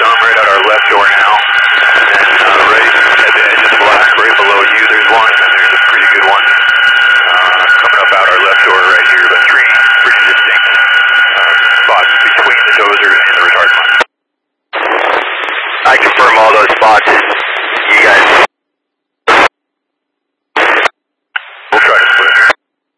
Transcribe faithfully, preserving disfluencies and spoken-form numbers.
them right out our left door now. And uh, right at the edge of the black, right below you, there's one, and there's a pretty good one uh, coming up out our left door right here, but three pretty distinct uh, spots between the dozer and the retard line. I confirm all those spots.